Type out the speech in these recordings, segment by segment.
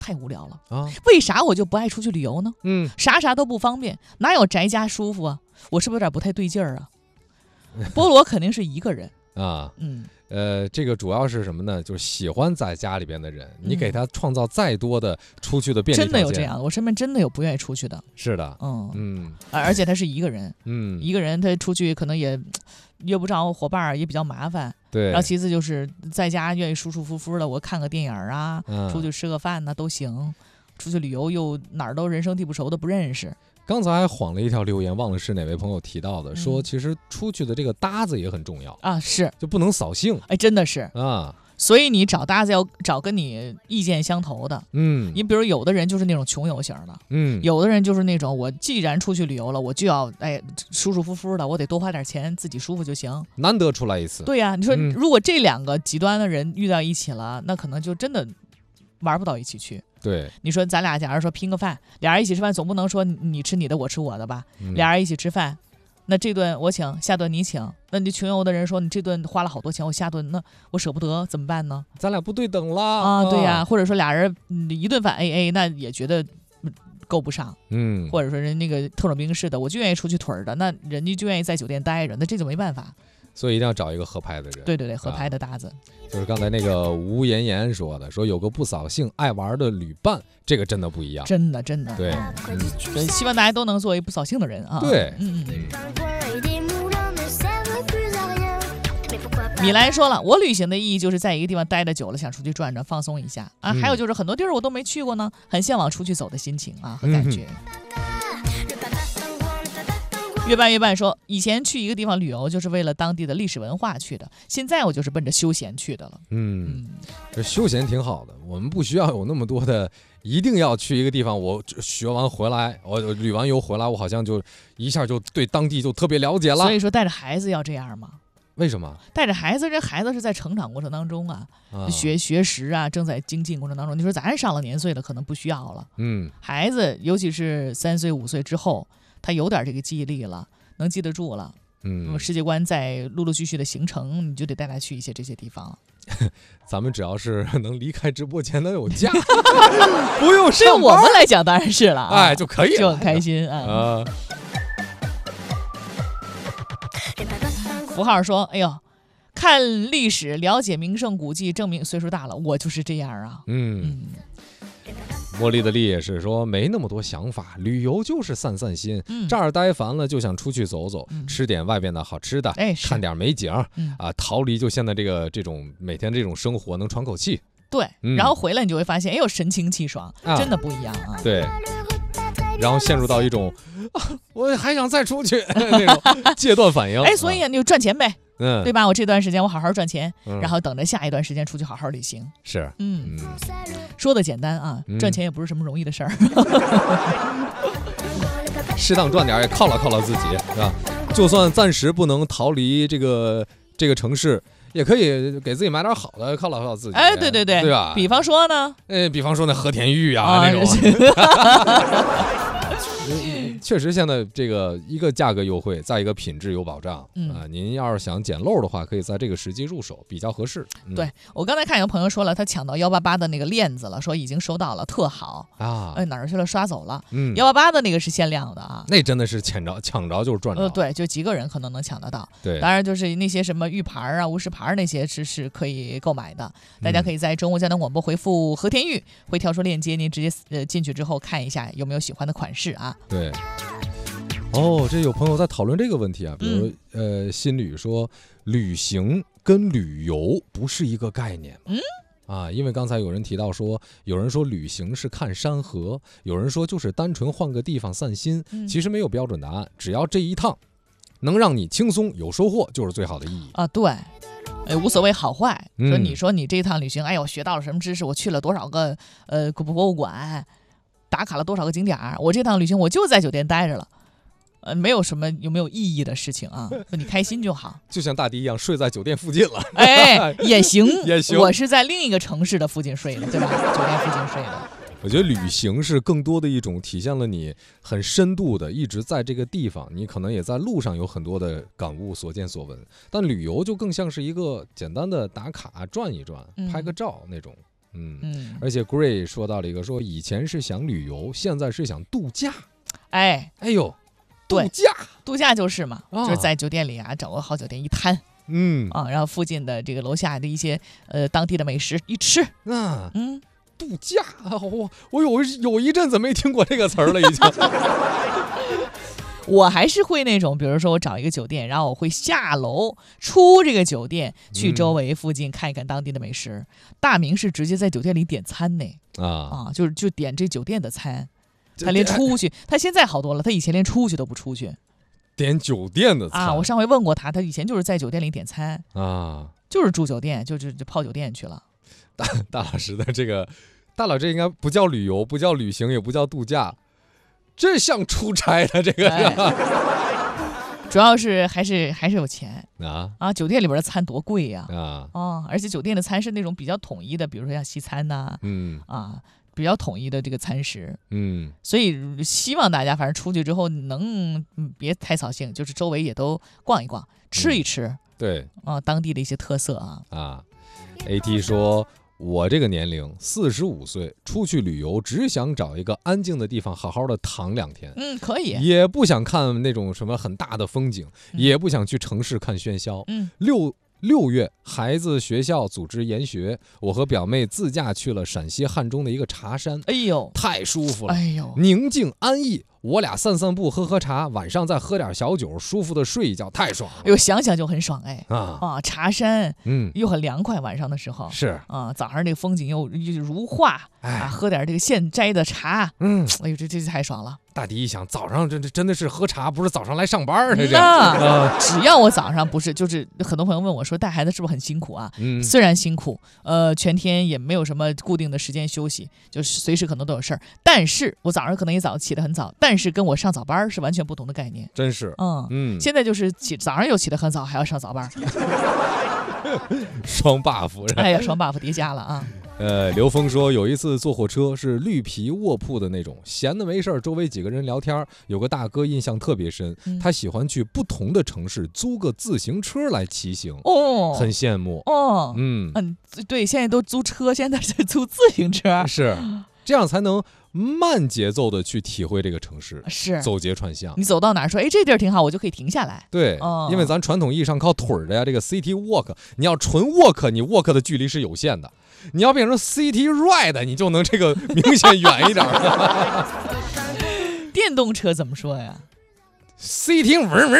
太无聊了啊！ 为啥我就不爱出去旅游呢？啥都不方便，哪有宅家舒服啊？我是不是有点不太对劲儿啊？菠萝肯定是一个人啊，这个主要是什么呢？就是喜欢在家里边的人，你给他创造再多的出去的便利条件， 真的有这样，我身边真的有不愿意出去的。 是的， 而且他是一个人，一个人他出去可能也约不着伙伴，也比较麻烦。 对， 然后其次就是在家愿意舒舒服服的，我看个电影啊，出去吃个饭呢都行。出去旅游又哪儿都人生地不熟的不认识。 刚才还晃了一条留言，忘了是哪位朋友提到的，说其实出去的这个搭子也很重要啊，是就不能扫兴， 哎，真的是啊。 所以你找搭子要找跟你意见相投的，你比如有的人就是那种穷游型的，有的人就是那种我既然出去旅游了，我就要舒舒服服的，我得多花点钱，自己舒服就行， 难得出来一次。 对呀，你说如果这两个极端的人遇到一起了，那可能就真的玩不到一起去。 对， 你说咱俩假如说拼个饭，俩人一起吃饭，总不能说你吃你的我吃我的吧？俩人一起吃饭，那这顿我请，下顿你请，那你穷游的人说你这顿花了好多钱，我下顿那我舍不得怎么办呢？ 咱俩不对等了啊！对呀，或者说俩人一顿饭 AA， 那也觉得够不上，或者说人那个特种兵似的，我就愿意出去腿的，那人家就愿意在酒店待着，那这就没办法。 所以一定要找一个合拍的人。 对对对，合拍的搭子。 就是刚才那个吴妍妍说的，说有个不扫兴、爱玩的旅伴，这个真的不一样。 真的真的。 对， 所以希望大家都能做一不扫兴的人啊。 对， 米兰说了，我旅行的意义就是在一个地方待得久了，想出去转转，放松一下啊。还有就是很多地儿我都没去过呢，很向往出去走的心情啊和感觉。月半月半说，以前去一个地方旅游就是为了当地的历史文化去的，现在我就是奔着休闲去的了。 这休闲挺好的，我们不需要有那么多的一定要去一个地方，我学完回来，我旅完游回来，我好像就一下就对当地就特别了解了。 所以说带着孩子要这样吗？ 为什么？ 带着孩子，这孩子是在成长过程当中学识啊，正在精进过程当中。你说咱上了年岁了，可能不需要了。孩子尤其是3岁5岁之后，他有点这个记忆力了，能记得住了。世界观在陆陆续续的形成，你就得带他去一些这些地方了。 咱们只要是能离开直播间能有假，不用上班， 对我们来讲当然是了， 哎，就可以了， 就很开心啊。符号说：“哎呦，看历史，了解名胜古迹，证明岁数大了，我就是这样啊。” 茉莉的莉也是说没那么多想法，旅游就是散散心，这儿待烦了就想出去走走，吃点外边的好吃的，看点美景逃离就现在这种每天这种生活，能喘口气。 对，然后回来你就会发现，哎呦，神清气爽，真的不一样啊。 对，然后陷入到一种我还想再出去那种戒断反应。 所以你就赚钱呗。对吧？我这段时间我好好赚钱，然后等着下一段时间出去好好旅行。 是， 说的简单啊，赚钱也不是什么容易的事儿。 适当赚点也犒劳自己，是吧？就算暂时不能逃离这个城市，也可以给自己买点好的，犒劳自己。 对对对， 对吧？ 比方说呢？ 比方说那和田玉啊那种。确实，现在这个一个价格优惠，再一个品质有保障您要是想捡漏的话，可以在这个时机入手，比较合适。 对，我刚才看有朋友说了，他抢到188的那个链子了，说已经收到了，特好啊！哪儿去了？刷走了。188的那个是限量的啊， 那真的是抢着就是赚着。 对，就几个人可能能抢得到。 对， 当然就是那些什么玉牌啊、无石牌那些是可以购买的，大家可以在中国交通广播回复和田玉，会跳出链接，您直接进去之后看一下有没有喜欢的款式啊。 对。这有朋友在讨论这个问题啊，比如新旅说旅行跟旅游不是一个概念因为刚才有人提到说，有人说旅行是看山河，有人说就是单纯换个地方散心，其实没有标准答案，只要这一趟能让你轻松有收获，就是最好的意义啊。对，无所谓好坏。你说你这一趟旅行，我学到了什么知识，我去了多少个博物馆，打卡了多少个景点，我这趟旅行我就在酒店待着了。没有什么有没有意义的事情啊，你开心就好。 就像大迪一样，睡在酒店附近了， 也行， 也行。 我是在另一个城市的附近睡的，对吧？酒店附近睡的。 我觉得旅行是更多的一种体现了你很深度的一直在这个地方，你可能也在路上有很多的感悟、所见所闻。但旅游就更像是一个简单的打卡、转一转、拍个照那种。 而且 Gray 说到了一个，说以前是想旅游，现在是想度假。哎呦， 度假就是嘛，就是在酒店里啊，找个好酒店一摊，然后附近的这个楼下的一些当地的美食一吃， 度假，我有一阵子没听过这个词儿了，已经。 我还是会那种，比如说我找一个酒店，然后我会下楼出这个酒店，去周围附近看一看当地的美食。大明是直接在酒店里点餐呢，就点这酒店的餐，他连出去，他现在好多了，他以前连出去都不出去， 点酒店的餐我上回问过他，他以前就是在酒店里点餐就是住酒店，就泡酒店去了。 大老师的这个，大佬这应该不叫旅游，不叫旅行，也不叫度假。这像出差的这个， 主要是还是有钱酒店里边的餐多贵呀而且酒店的餐是那种比较统一的，比如说像西餐呐比较统一的这个餐食所以希望大家反正出去之后能别太扫兴，就是周围也都逛一逛，吃一吃对当地的一些特色 AT 说，我这个年龄45岁，出去旅游只想找一个安静的地方好好的躺2天可以， 也不想看那种什么很大的风景也不想去城市看喧嚣6月孩子学校组织研学，我和表妹自驾去了陕西汉中的一个茶山，太舒服了，宁静安逸，我俩散散步喝茶，晚上再喝点小酒，舒服的睡一觉，太爽了。 想想就很爽茶山又很凉快，晚上的时候是早上这个风景又如画喝点这个现摘的茶这太爽了。 大迪一想，早上这真的是喝茶，不是早上来上班的只要我早上不是，就是很多朋友问我说带孩子是不是很辛苦虽然辛苦全天也没有什么固定的时间休息，就是随时可能都有事儿，但是我早上可能也起得很早，但是跟我上早班是完全不同的概念， 真是现在就是早上又起得很早，还要上早班双 buff 双 buff 叠加了刘峰说，有一次坐火车是绿皮卧铺的那种，闲的没事，周围几个人聊天，有个大哥印象特别深，他喜欢去不同的城市租个自行车来骑行很羡慕对，现在都租车，现在是租自行车， 是这样才能慢节奏的去体会这个城市， 是走街串巷， 你走到哪儿说这地儿挺好，我就可以停下来。 对因为咱传统意义上靠腿的呀，这个 city walk 你要纯 walk， 你 walk 的距离是有限的，你要变成 city ride 你就能这个明显远一点电动车怎么说呀 ？city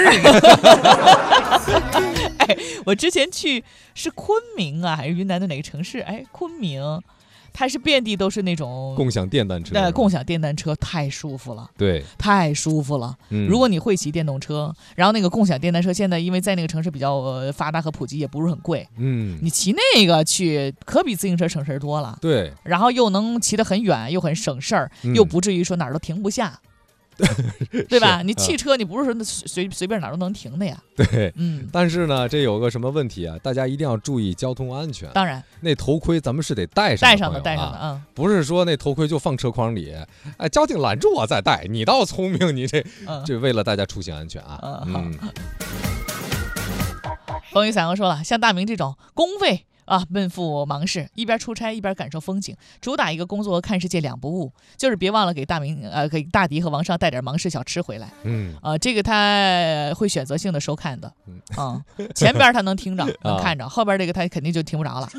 我之前去是昆明还是云南的哪个城市昆明，它是遍地都是那种共享电单车， 共享电单车太舒服了， 对， 太舒服了。如果你会骑电动车，然后那个共享电单车现在因为在那个城市比较发达和普及，也不是很贵，你骑那个去可比自行车省事多了。 对， 然后又能骑得很远，又很省事儿，又不至于说哪儿都停不下。对吧？你汽车你不是说随便哪都能停的呀。 对，但是呢，这有个什么问题啊？大家一定要注意交通安全。 当然， 那头盔咱们是得戴上的， 不是说那头盔就放车筐里，交警拦住我再戴。你倒聪明，你这为了大家出行安全风雨伞哥说了，像大明这种公费奔赴忙事，一边出差一边感受风景，主打一个工作和看世界两不误，就是别忘了给给大迪和王少带点忙事小吃回来。这个他会选择性的收看的。前边他能听着能看着，后边这个他肯定就听不着了。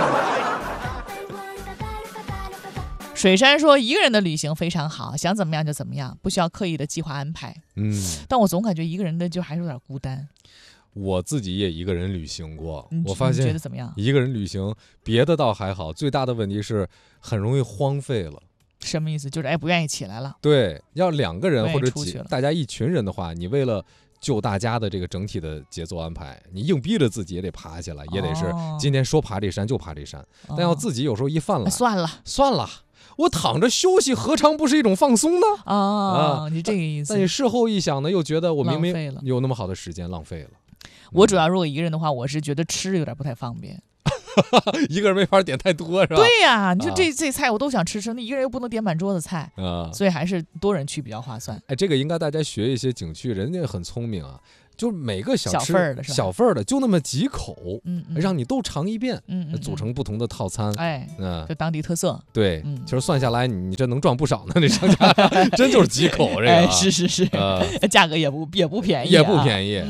水山说，一个人的旅行非常好，想怎么样就怎么样，不需要刻意的计划安排。但我总感觉一个人的就还是有点孤单。 我自己也一个人旅行过，我发现你觉得怎么样？ 一个人旅行，别的倒还好，最大的问题是很容易荒废了。 什么意思？就是不愿意起来了。 对，要2个人或者大家一群人的话，你为了就大家的这个整体的节奏安排，你硬逼着自己也得爬起来，也得是今天说爬这山就爬这山。但要自己有时候一犯懒， 算了。 我躺着休息，何尝不是一种放松呢？ 你这个意思。 但你事后一想呢，又觉得我明明有那么好的时间浪费了。 我主要如果一个人的话，我是觉得吃有点不太方便。 一个人没法点太多是吧？ 对呀，你就这菜我都想吃，那一个人又不能点满桌子菜所以还是多人去比较划算。 哎，这个应该大家学一些景区，人家很聪明啊。就每个小吃小份的就那么几口，让你都尝一遍，组成不同的套餐， 就当地特色。 对，其实算下来你这能赚不少呢，这商家真就是几口这个， 是，价格也不便宜， 也不便宜，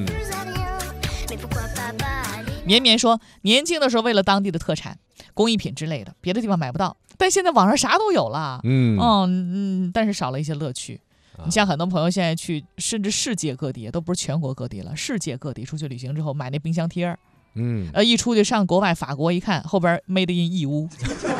绵绵说，年轻的时候为了当地的特产、工艺品之类的，别的地方买不到，但现在网上啥都有了，但是少了一些乐趣。你像很多朋友现在去，甚至世界各地，都不是全国各地了，世界各地出去旅行之后买那冰箱贴一出去上国外法国一看，后边 Made in 义乌，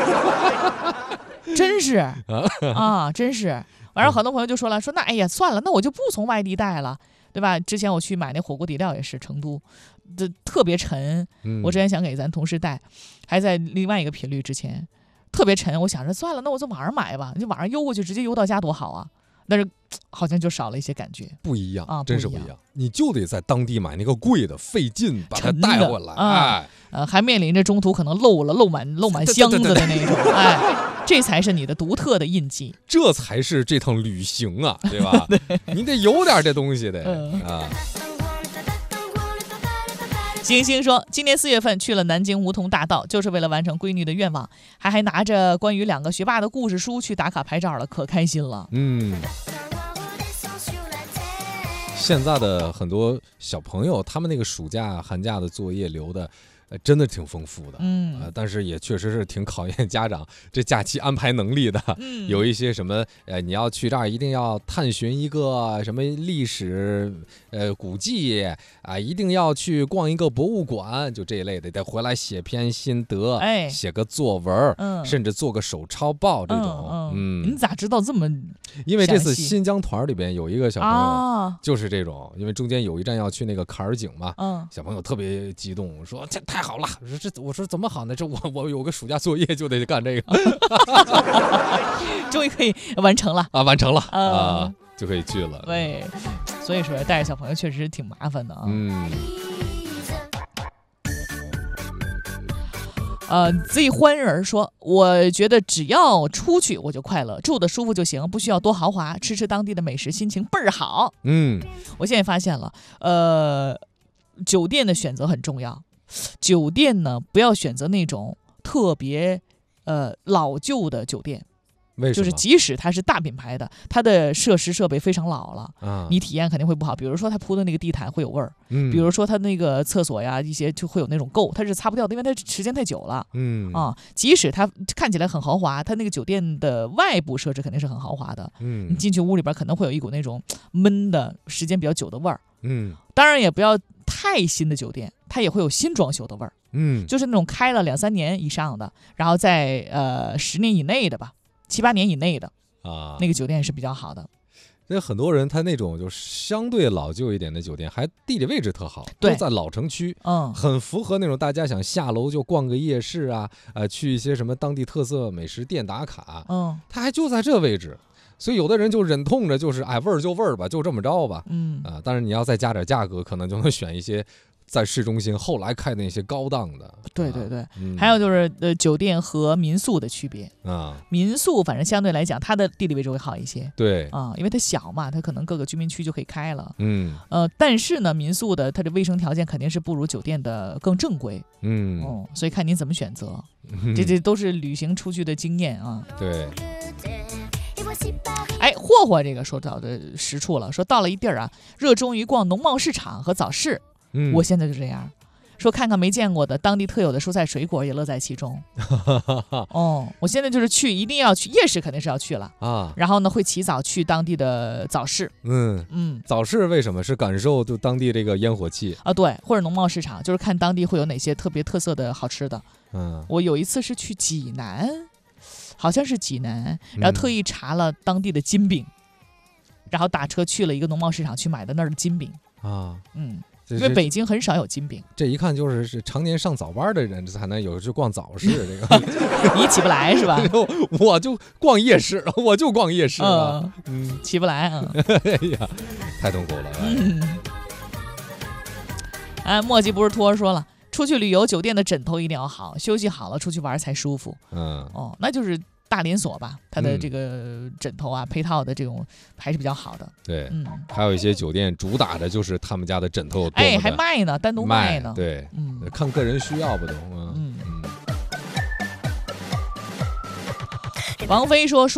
真是真是。完了，很多朋友就说了，说那哎呀算了，那我就不从外地带了，对吧？之前我去买那火锅底料也是成都，这特别沉，我之前想给咱同事带，还在另外一个频率之前，特别沉，我想着算了，那我在网上买吧，就网上邮过去，直接邮到家多好啊。但是好像就少了一些感觉， 不一样真是不一样。你就得在当地买那个贵的，费劲把它带回来， 还面临着中途可能漏满箱子的那种，这才是你的独特的印记， 这才是这趟旅行啊，对吧？你得有点这东西的星星说，今年4月份去了南京梧桐大道，就是为了完成闺女的愿望，还拿着关于2个学霸的故事书去打卡拍照了，可开心了。 现在的很多小朋友，他们那个暑假寒假的作业留的真的挺丰富的，但是也确实是挺考验家长这假期安排能力的。有一些什么你要去这儿一定要探寻一个什么历史古迹一定要去逛一个博物馆，就这一类的，得回来写篇心得，写个作文，甚至做个手抄报这种。 你咋知道这么？ 因为这次新疆团里边有一个小朋友就是这种，因为中间有一站要去那个坎儿井嘛，小朋友特别激动，说这太好了，我说怎么好呢？这我有个暑假作业就得干这个， 终于可以完成了完成了就可以去了。 对，所以说带着小朋友确实挺麻烦的Z 欢人说，我觉得只要出去我就快乐，住的舒服就行，不需要多豪华，吃当地的美食，心情倍儿好。我现在发现了，酒店的选择很重要。酒店呢，不要选择那种特别老旧的酒店。 为什么？ 就是即使它是大品牌的，它的设施设备非常老了你体验肯定会不好。比如说它铺的那个地毯会有味儿，比如说它那个厕所呀，一些就会有那种垢，它是擦不掉的，因为它时间太久了。即使它看起来很豪华，它那个酒店的外部设置肯定是很豪华的。你进去屋里边可能会有一股那种闷的时间比较久的味儿。当然也不要太新的酒店，它也会有新装修的味儿。就是那种开了2-3年以上的，然后在10年以内的吧。7、8年以内的那个酒店是比较好的。 那很多人他那种就相对老旧一点的酒店，还地理位置特好，都在老城区，很符合那种大家想下楼就逛个夜市去一些什么当地特色美食店打卡，他还就在这位置，所以有的人就忍痛着就是味儿就味儿吧，就这么着吧，但是你要再加点价格，可能就能选一些在市中心后来开的那些高档的。 对，还有就是酒店和民宿的区别民宿反正相对来讲它的地理位置会好一些， 对因为它小嘛，它可能各个居民区就可以开了，但是呢民宿的它的卫生条件肯定是不如酒店的更正规，所以看您怎么选择，这都是旅行出去的经验对。 霍霍这个说到的实处了，说到了一地儿热衷于逛农贸市场和早市，我现在就这样，说看看没见过的当地特有的蔬菜水果也乐在其中。我现在就是一定要去夜市，肯定是要去了然后呢会起早去当地的早市。 早市为什么是感受就当地这个烟火气对，或者农贸市场，就是看当地会有哪些特别特色的好吃的。我有一次是去济南，好像是济南，然后特意查了当地的金饼，然后打车去了一个农贸市场去买的那儿的金饼因为北京很少有金饼， 这一看就是常年上早班的人才能有去逛早市这个你起不来是吧？ 我就逛夜市， 起不来哎呀，太痛苦了。 出去旅游酒店的枕头一定要好，休息好了出去玩才舒服。那就是大连锁吧，它的这个枕头啊配套的这种还是比较好的。 对，还有一些酒店主打的就是他们家的枕头， 还卖呢，单独卖呢。 对，看个人需要不同。 王菲说